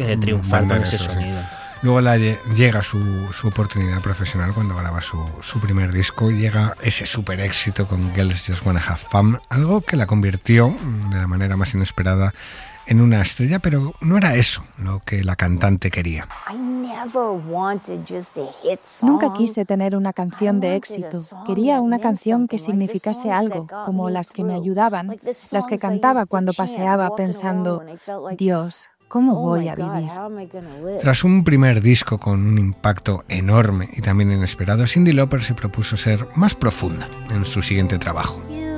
triunfar con ese sonido. Sí. Luego llega su oportunidad profesional cuando graba su primer disco. Llega ese super éxito con Girls Just Wanna Have Fun, algo que la convirtió de la manera más inesperada en una estrella, pero no era eso lo que la cantante quería. Nunca quise tener una canción de éxito. Quería una canción que significase algo, como las que me ayudaban, las que cantaba cuando paseaba pensando, Dios, ¿cómo voy a vivir? Tras un primer disco con un impacto enorme y también inesperado, Cyndi Lauper se propuso ser más profunda en su siguiente trabajo.